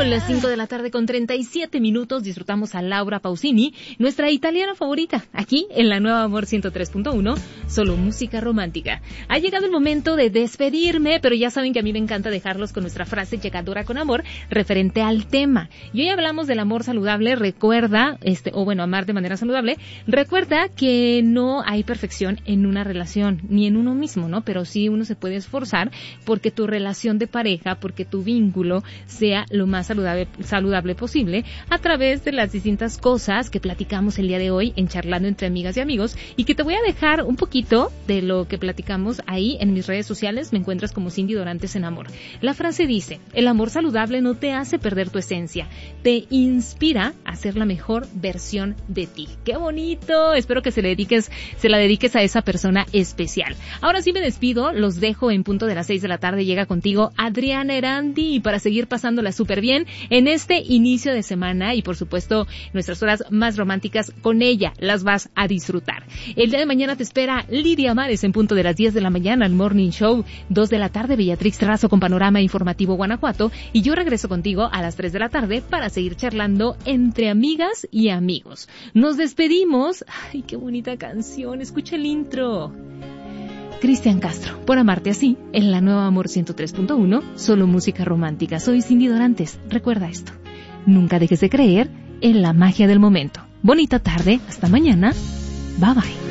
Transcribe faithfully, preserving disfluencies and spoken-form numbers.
Son las cinco de la tarde con treinta y siete minutos. Disfrutamos a Laura Pausini, nuestra italiana favorita, aquí en la Nueva Amor ciento tres punto uno, solo música romántica. Ha llegado el momento de despedirme, pero ya saben que a mí me encanta dejarlos con nuestra frase llegadora con amor referente al tema. Y hoy hablamos del amor saludable. Recuerda, este, o bueno, amar de manera saludable. Recuerda que no hay perfección en una relación, ni en uno mismo, ¿no? Pero sí uno se puede esforzar porque tu relación de pareja, porque tu vínculo sea lo más saludable, saludable posible a través de las distintas cosas que platicamos el día de hoy en Charlando entre Amigas y Amigos, y que te voy a dejar un poquito de lo que platicamos ahí en mis redes sociales. Me encuentras como Cindy Dorantes en Amor. La frase dice: el amor saludable no te hace perder tu esencia, te inspira a ser la mejor versión de ti. ¡Qué bonito! Espero que se le dediques, se la dediques a esa persona especial. Ahora sí me despido, los dejo en punto de las seis de la tarde. Llega contigo Adriana Erandi para seguir pasándola súper bien en este inicio de semana, y por supuesto nuestras horas más románticas con ella las vas a disfrutar. El día de mañana te espera Lidia Mares en punto de las diez de la mañana, el Morning Show, dos de la tarde Beatriz Trazo con Panorama Informativo Guanajuato, y yo regreso contigo a las tres de la tarde para seguir charlando entre amigas y amigos. Nos despedimos. Ay, qué bonita canción, escucha el intro. Cristian Castro, por amarte así, en la Nueva Amor ciento tres punto uno, solo música romántica. Soy Cindy Dorantes. Recuerda esto: nunca dejes de creer en la magia del momento. Bonita tarde, hasta mañana. Bye bye.